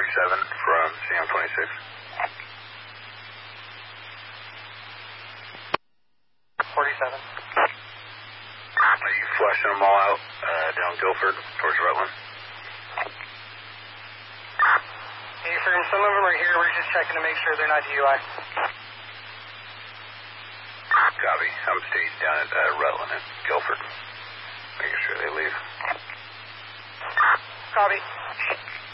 47 from CM26. Are you flushing them all out down Guilford towards Rutland? Affirm, some of them are here. We're just checking to make sure they're not DUI. Copy. I'm staying down at Rutland and Guilford. Making sure they leave. Copy.